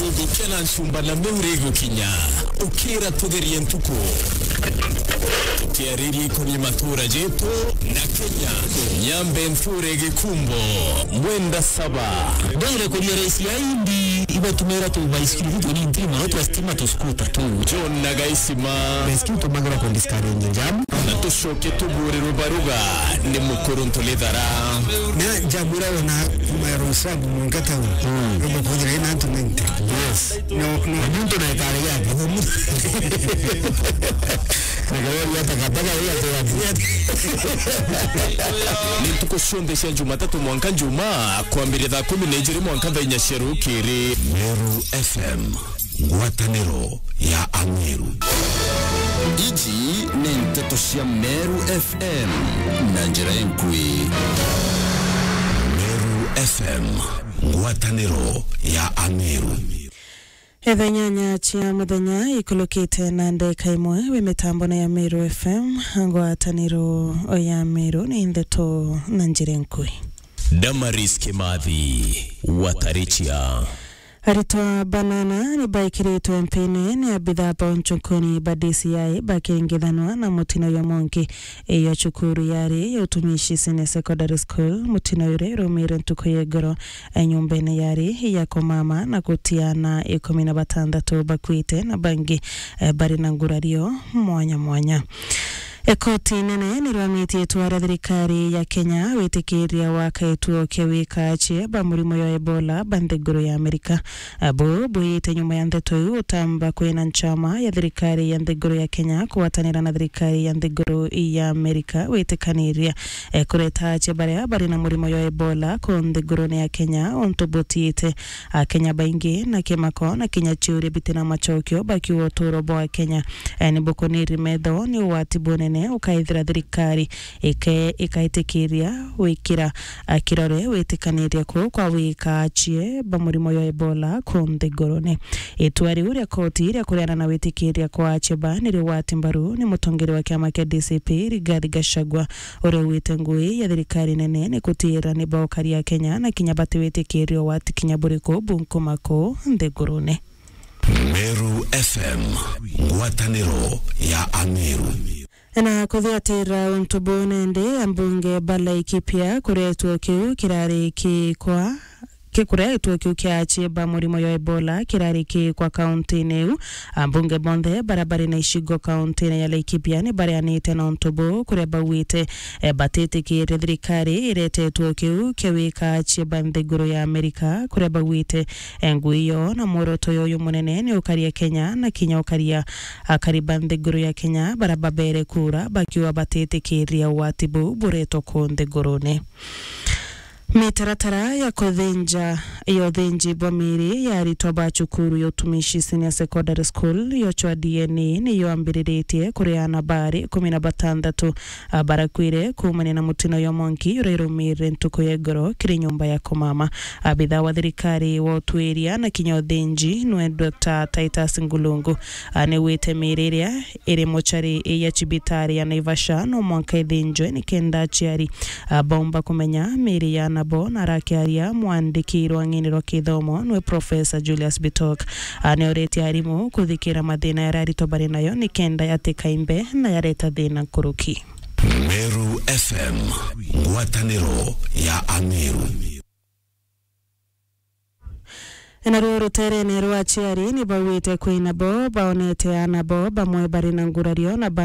Mugo Kenan Shumba na Meurego Kinya Ukira Tugeria Ntuko Kiariri kwenye matura jeto na Kenya Nyambe Mfurege Kumbo Mwenda Saba Dole kwenye reisi ya hindi Iba tumera tu baisikili vitu ni intima Rotu wa stima tu skuta tu John Nagaisima Baisikili tu magara kwa diskari nje jamu Na tushoke tubure rubaruga Ni mukuru ntolidhara Na jabura wana Marosabu mungata Ruba kwenye ina antu mente Yes No Muntu na ikari yake Nagawa yata kataka yata Nintuko shonde siya Jumatatu mwanka Juma Kwa mbirida 10 mwanka Nyasheru kiri Meru FM Ngwatanero ya Ameru Iji Nintetosha Meru FM Nanjira Nkui Meru FM Ngwatanero ya Ameru Nyanya chia muthenya ikulukite na ndeka imwe we mitambo na ya Meru FM ngwataniro ya Meru ni ndeto na njire nkui Damaris Kimathi Watarichia Haritwa banana ni baikiritu mpini ni abidha bonchokoni badisiai bakingithanwa na mutino ya monki ya chukuru yari ya utumishi sine secondary school mutino yure rumire ntuko yegoro nyumbene yari ya komama na kutiana 16 bakwite na bangi bari na ngurario mwanya Ekoti nene nirwamiti etuara thirikari ya Kenya witikiria waka etuo kewika achie ba murimo ya Ebola bandeguru ya Amerika abo ite nyuma ya ndeto utamba kwena nchama ya thirikari ya ndeguru ya Kenya kuwatanira na thirikari ya ndeguru ya Amerika witikaniria kureta achie bari na murimo ya Ebola ku ndeguru ya Kenya ontobotite Kenya baingi na kimako na Kenya chiuri bitina machokyo baki wotorobo wa Kenya ni bokoniri medho ni watibone ukaithira thirikari ikaitikiria wikira kirore witikaniria kwa wika achie ba murimo ya Ebola kunde gorone etwari uri koti iri kuriana na witikiria kwa achie ba niri watimbaru ni mutongere wa kiama kia DCP Rigathi Gachagua ore witengui ya thirikari nene ni kutira ni baokari ya Kenya na kinyabati witikiria wati kinyaburiko bunkomako nde gorone Meru FM Ngwatanero ya Ameru Na kuthiatira untubone ndi ambunge Laikipia kuretuo kiu kirari kwa kikuretuo kiu kiachie ba murimo ya Ebola kirari kwa kaunti neu ambunge bonde barabari na ishigo kaunti ya Laikipia ni barianite na untubu kureba wite batete kire thirikari irete tuo kiu kiwika achie bandeguru ya Amerika kureba wite nguiyo na moroto yoyo munene ni ukaria Kenya na kinya ukaria bandeguru ya Kenya barababere kura bakiwa batete kire watibu bureto konde gorone Mitaratara ya kuthinja iyo thinji bomiri ya ritoba chukuru ya utumishi senior secondary school yochwa DNA ni yo ambiriritie kuriana bari 16 barakwire kumani na mutino ya monki yurerumire ntuko yegoro kiri nyumba ya komama abidha wa thirikari wa utwiria na kinyo thinji nwe Dr. Titus Ngulungu ane wite miriria iri mochari ya chibitari ya Naivasha no mwanka thinjwe ni kenda chiari bomba kumenya miri ya nabo na rakiaria mwandiki rwanginiro kithomo nwe Professor Julius Bitok aneoreti arimu kuthikira mathina ya rarito bari nayo ni kenda yatika imbe na yareta thina kuruki Meru FM Ngwatanero ya Ameru Enaruru tere neru achiari ni bawite kuinabo baonete anabo bamwe bari na ngurario na